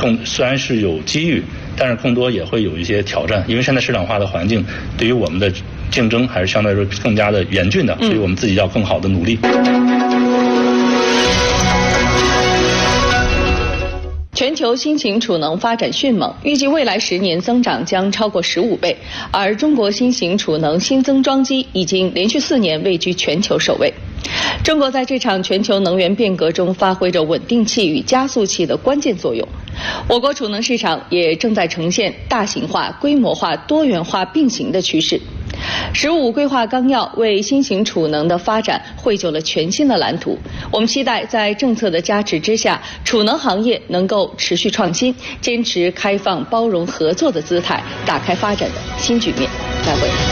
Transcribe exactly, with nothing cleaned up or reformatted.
更虽然是有机遇，但是更多也会有一些挑战，因为现在市场化的环境对于我们的竞争还是相对来说更加的严峻的，所以我们自己要更好的努力。 全球新型储能发展迅猛，预计未来十年增长将超过十五倍，而中国新型储能新增装机已经连续四年位居全球首位。中国在这场全球能源变革中发挥着稳定器与加速器的关键作用。我国储能市场也正在呈现大型化、规模化、多元化并行的趋势。十五规划纲要为新型储能的发展绘就了全新的蓝图。我们期待在政策的加持之下，储能行业能够持续创新，坚持开放、包容、合作的姿态，打开发展的新局面。再会。